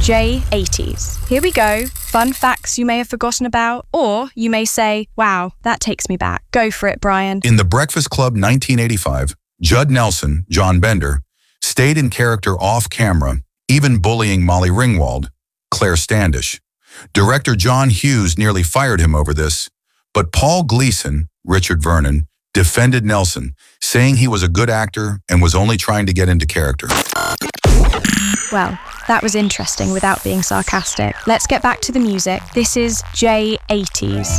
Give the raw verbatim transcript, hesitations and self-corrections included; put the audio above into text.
J eighties. Here we go. Fun facts you may have forgotten about, or you may say, wow, that takes me back. Go for it, Brian. In The Breakfast Club nineteen eighty-five, Judd Nelson, John Bender, stayed in character off-camera, even bullying Molly Ringwald, Claire Standish. Director John Hughes nearly fired him over this, but Paul Gleason, Richard Vernon, defended Nelson, saying he was a good actor and was only trying to get into character. Well, that was interesting without being sarcastic. Let's get back to the music. This is J eighties.